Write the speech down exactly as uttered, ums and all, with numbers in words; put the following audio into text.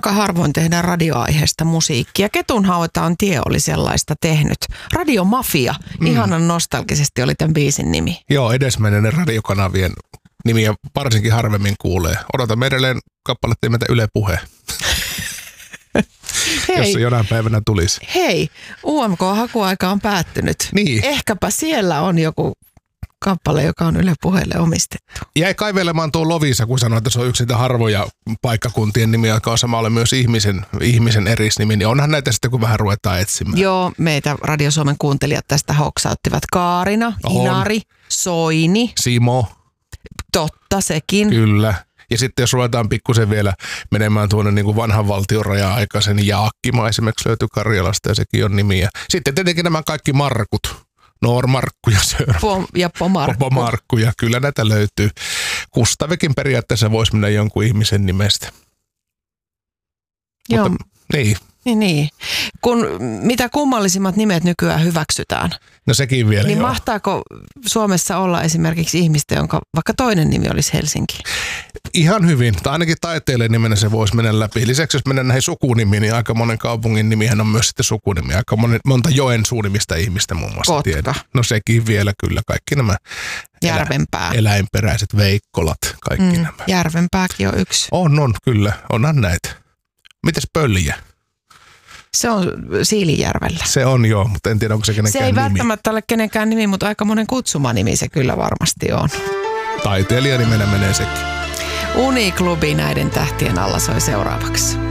aika harvoin tehdään radioaiheesta musiikkia. Ketunhauta on tie oli sellaista tehnyt. Radiomafia, mm. ihanan nostalgisesti oli tämän biisin nimi. Joo, edesmenneiden radiokanavien nimiä varsinkin harvemmin kuulee. Odotamme edelleen kappaletta nimeltä Yle Puhe. Hei, jos se jonain päivänä tulisi. Hei, U M K-hakuaika on päättynyt. Niin. Ehkäpä siellä on joku kappale, joka on Yle Puheelle omistettu. Jäi kaivelemaan tuo Lovisa, kun sanoi, että se on yksi niitä harvoja paikkakuntien nimiä, joka on samalla myös ihmisen, ihmisen erisnimi. Niin onhan näitä sitten, kun vähän ruvetaan etsimään. Joo, meitä Radio Suomen kuuntelijat tästä hoksauttivat. Kaarina, on. Inari, Soini. Simo. Totta, sekin. Kyllä. Ja sitten jos ruvetaan pikkusen vielä menemään tuonne niin kuin vanhan valtion raja-aikaisen, niin Jaakkima esimerkiksi löytyy Karjalasta ja sekin on nimiä. Sitten tietenkin nämä kaikki Markut. Noor-Markku ja Söör. Po- ja Pomarkku. Pomarkku ja kyllä näitä löytyy. Kustavikin periaatteessa voisi mennä jonkun ihmisen nimestä. Joo. Mutta, niin. Niin, niin. Kun mitä kummallisimmat nimet nykyään hyväksytään. No sekin vielä, Niin joo. mahtaako Suomessa olla esimerkiksi ihmistä, jonka vaikka toinen nimi olisi Helsinki? Ihan hyvin. Tai ainakin taiteilijan nimenä se voisi mennä läpi. Lisäksi jos mennään näihin sukunimiin, niin aika monen kaupungin nimihän on myös sitten sukunimi. Aika monen, monta joen suunimista ihmistä muun muassa. Kotka. Tiedän. No sekin vielä kyllä. Kaikki nämä Järvenpää. Elä, eläinperäiset Veikkolat. Kaikki mm, nämä. Järvenpääkin on yksi. On, on, kyllä. Onhan näitä. Mites Pöljä? Se on Siilijärvellä. Se on joo, mutta en tiedä, onko se kenenkään Se ei nimi. välttämättä ole kenenkään nimi, mutta aika monen kutsumanimi se kyllä varmasti on. Taiteilijanimenä menee sekin. Uniklubi näiden tähtien alla soi seuraavaksi.